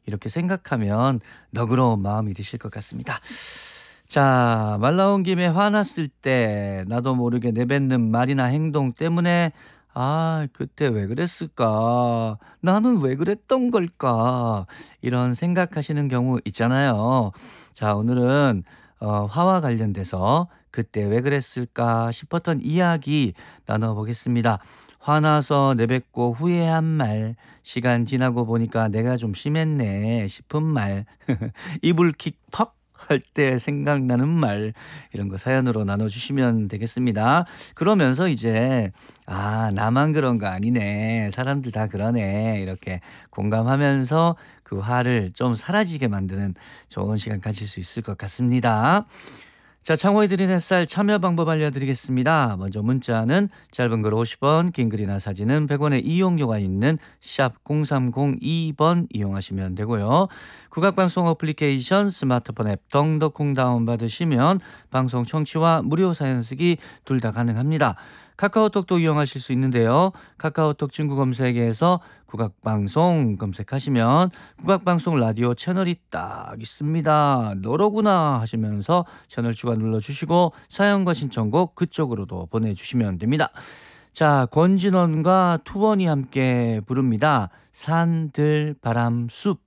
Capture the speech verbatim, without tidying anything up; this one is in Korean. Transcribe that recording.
이렇게 생각하면 너그러운 마음이 드실 것 같습니다. 자, 말 나온 김에 화났을 때 나도 모르게 내뱉는 말이나 행동 때문에 '아 그때 왜 그랬을까? 나는 왜 그랬던 걸까?' 이런 생각하시는 경우 있잖아요. 자, 오늘은 어 화와 관련돼서 '그때 왜 그랬을까?' 싶었던 이야기 나눠 보겠습니다. 화나서 내뱉고 후회한 말, 시간 지나고 보니까 '내가 좀 심했네.' 싶은 말, 이불킥 퍽 할 때 생각나는 말, 이런 거 사연으로 나눠 주시면 되겠습니다. 그러면서 이제 '아 나만 그런 거 아니네. 사람들 다 그러네.' 이렇게 공감하면서 그 화를 좀 사라지게 만드는 좋은 시간 가질 수 있을 것 같습니다. 자, 창호에 드린 햇살 참여 방법 알려드리겠습니다. 먼저 문자는 짧은 글 오십 원, 긴 글이나 사진은 백 원의 이용료가 있는 샵 공삼공이 번 이용하시면 되고요. 국악방송 어플리케이션 스마트폰 앱 덩더콩 다운받으시면 방송 청취와 무료 사연 쓰기 둘 다 가능합니다. 카카오톡도 이용하실 수 있는데요. 카카오톡 친구 검색에서 국악방송 검색하시면 국악방송 라디오 채널이 딱 있습니다. 너로구나 하시면서 채널 추가 눌러주시고 사연과 신청곡 그쪽으로도 보내주시면 됩니다. 자, 권진원과 투원이 함께 부릅니다. 산, 들, 바람, 숲.